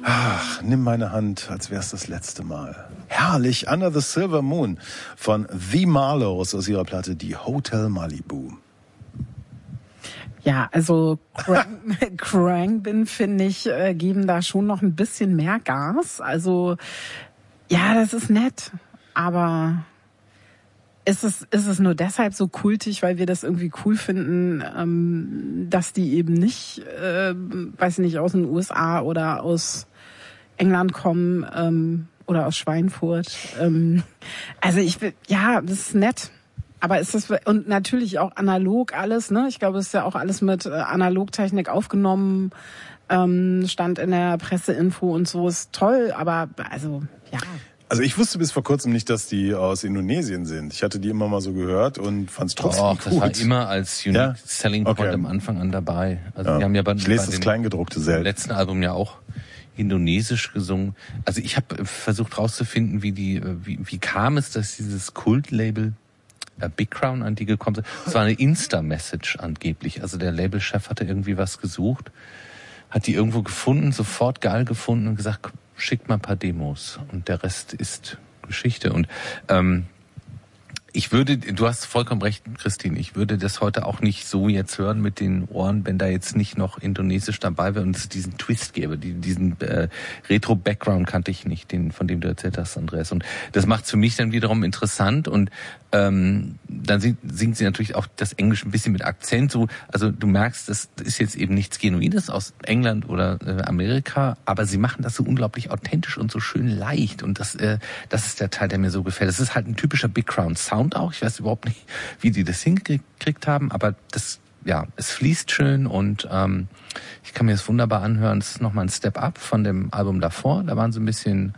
Ach, nimm meine Hand, als wär's das letzte Mal. Herrlich, Under the Silver Moon von The Marlows aus ihrer Platte Die Hotel Malibu. Ja, also Khruangbin, finde ich, geben da schon noch ein bisschen mehr Gas. Also ja, das ist nett, aber ist es nur deshalb so kultig, weil wir das irgendwie cool finden, dass die eben nicht, weiß nicht, aus den USA oder aus England kommen oder aus Schweinfurt. Also das ist nett. Aber ist das, und natürlich auch analog alles, ne? Ich glaube, es ist ja auch alles mit Analogtechnik aufgenommen, stand in der Presseinfo und so, ist toll, aber also, ja. Also ich wusste bis vor kurzem nicht, dass die aus Indonesien sind. Ich hatte die immer mal so gehört und fand es trotzdem gut. Das war immer als Unique Selling Point am Anfang an dabei. Also die haben ja ich lese das Kleingedruckte selten. Im letzten Album ja auch indonesisch gesungen. Also ich habe versucht rauszufinden, wie kam es, dass dieses Kultlabel Big Crown an die gekommen sind. Es war eine Insta-Message angeblich. Also der Labelchef hatte irgendwie was gesucht, hat die irgendwo gefunden, sofort geil gefunden und gesagt, schickt mal ein paar Demos. Und der Rest ist Geschichte. Und du hast vollkommen recht, Christine, ich würde das heute auch nicht so jetzt hören mit den Ohren, wenn da jetzt nicht noch Indonesisch dabei wäre und es diesen Twist gäbe. Diesen Retro-Background kannte ich nicht, von dem du erzählt hast, Andreas. Und das macht es für mich dann wiederum interessant und dann singt sie natürlich auch das Englisch ein bisschen mit Akzent. So, also du merkst, das ist jetzt eben nichts Genuines aus England oder Amerika, aber sie machen das so unglaublich authentisch und so schön leicht. Und das ist der Teil, der mir so gefällt. Das ist halt ein typischer Big Crown Sound auch. Ich weiß überhaupt nicht, wie die das hingekriegt haben, aber es fließt schön und ich kann mir das wunderbar anhören. Das ist nochmal ein Step up von dem Album davor. Da waren sie ein bisschen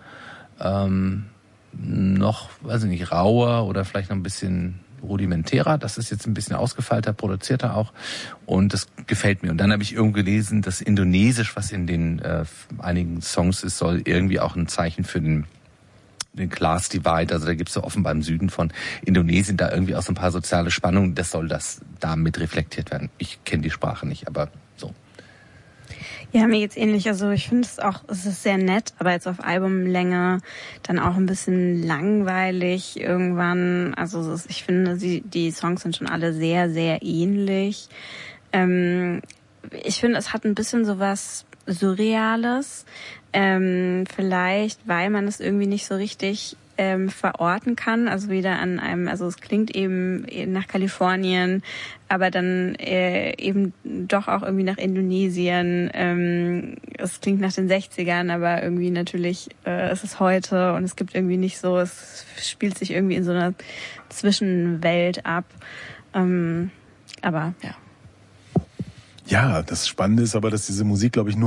noch, weiß ich nicht, rauer oder vielleicht noch ein bisschen rudimentärer. Das ist jetzt ein bisschen ausgefeilter, produzierter auch. Und das gefällt mir. Und dann habe ich irgendwo gelesen, dass Indonesisch, was in den einigen Songs ist, soll irgendwie auch ein Zeichen für den Class Divide, also da gibt es so offenbar im Süden von Indonesien da irgendwie auch so ein paar soziale Spannungen. Das soll das da mit reflektiert werden. Ich kenne die Sprache nicht, aber so. Ja, mir geht's ähnlich. Also ich finde es ist sehr nett, aber jetzt auf Albumlänge dann auch ein bisschen langweilig irgendwann. Also ich finde, die Songs sind schon alle sehr, sehr ähnlich. Ich finde, es hat ein bisschen sowas Surreales. Vielleicht, weil man es irgendwie nicht so richtig verorten kann, also wieder an einem, also es klingt eben nach Kalifornien, aber dann eben doch auch irgendwie nach Indonesien. Es klingt nach den 60ern, aber irgendwie natürlich ist es heute und es gibt irgendwie nicht so, es spielt sich irgendwie in so einer Zwischenwelt ab. Aber ja. Ja, das Spannende ist aber, dass diese Musik, glaube ich, nur